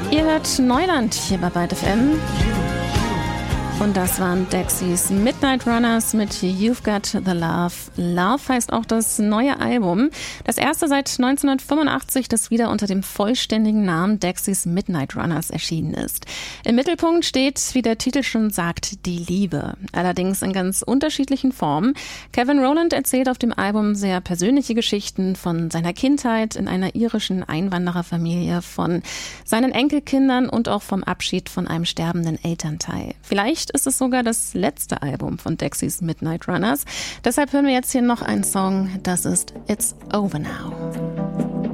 Ihr hört Neuland hier bei Byte FM. Und das waren Dexys Midnight Runners mit You've Got the Love. Love heißt auch das neue Album. Das erste seit 1985, das wieder unter dem vollständigen Namen Dexys Midnight Runners erschienen ist. Im Mittelpunkt steht, wie der Titel schon sagt, die Liebe. Allerdings in ganz unterschiedlichen Formen. Kevin Rowland erzählt auf dem Album sehr persönliche Geschichten von seiner Kindheit in einer irischen Einwandererfamilie, von seinen Enkelkindern und auch vom Abschied von einem sterbenden Elternteil. Vielleicht ist es sogar das letzte Album von Dexys Midnight Runners. Deshalb hören wir jetzt hier noch einen Song, das ist It's Over Now.